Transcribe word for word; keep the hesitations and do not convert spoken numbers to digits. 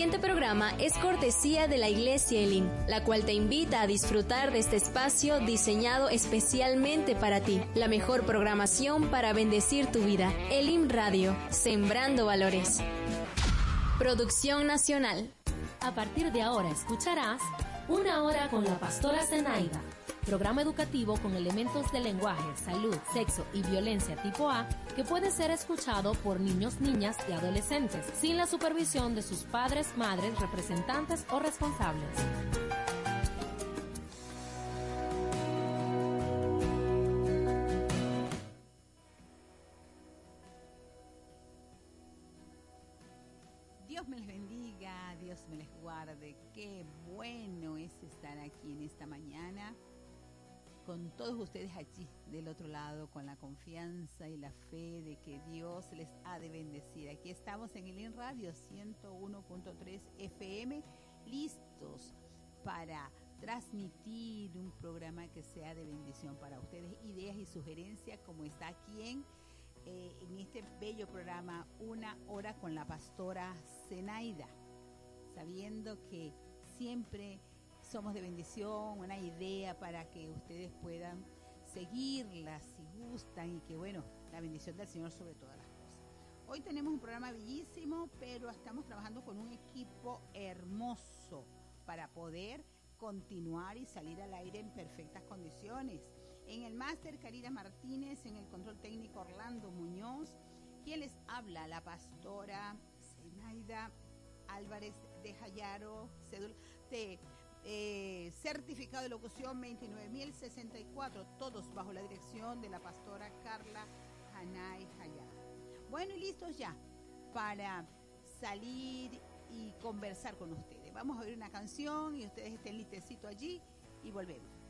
siguiente programa es cortesía de la Iglesia Elim, la cual te invita a disfrutar de este espacio diseñado especialmente para ti. La mejor programación para bendecir tu vida. Elim Radio, sembrando valores. Producción nacional. A partir de ahora escucharás Una Hora con la Pastora Zenaida, programa educativo con elementos de lenguaje, salud, sexo y violencia tipo A que puede ser escuchado por niños, niñas y adolescentes sin la supervisión de sus padres, madres, representantes o responsables. Dios me les bendiga, Dios me les guarde. Qué bueno es estar aquí en esta mañana con todos ustedes allí del otro lado, con la confianza y la fe de que Dios les ha de bendecir. Aquí estamos en Elim Radio ciento uno punto tres F M, listos para transmitir un programa que sea de bendición para ustedes. Ideas y sugerencias, como está aquí en, eh, en este bello programa, Una Hora con la Pastora Zenaida, sabiendo que siempre somos de bendición, una idea para que ustedes puedan seguirla si gustan y que, bueno, la bendición del Señor sobre todas las cosas. Hoy tenemos un programa bellísimo, pero estamos trabajando con un equipo hermoso para poder continuar y salir al aire en perfectas condiciones. En el máster, Karina Martínez; en el control técnico, Orlando Muñoz. Quien les habla, la pastora Zenaida Álvarez de Jayaro, cédula de eh, certificado de locución veintinueve mil sesenta y cuatro, todos bajo la dirección de la pastora Carla Hanay Jayaro. Bueno, y listos ya para salir y conversar con ustedes. Vamos a oír una canción y ustedes estén listecitos allí y volvemos.